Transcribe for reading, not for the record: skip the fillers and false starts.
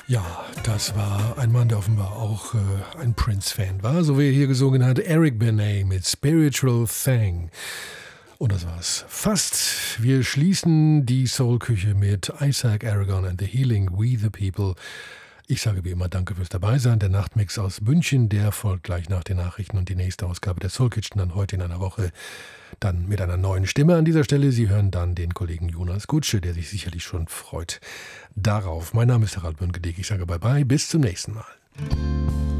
Ja, das war ein Mann, der offenbar auch ein Prince-Fan war, so wie er hier gesungen hat, Eric Benet mit Spiritual Thing. Und das war's fast. Wir schließen die Soul-Küche mit Isaac Aragon and the Healing We the People. Ich sage wie immer danke fürs Dabeisein. Der Nachtmix aus München, der folgt gleich nach den Nachrichten und die nächste Ausgabe der Soul Kitchen dann heute in einer Woche. Dann mit einer neuen Stimme an dieser Stelle. Sie hören dann den Kollegen Jonas Gutsche, der sich sicherlich schon freut darauf. Mein Name ist Harald Bönkediek. Ich sage Bye-bye, bis zum nächsten Mal.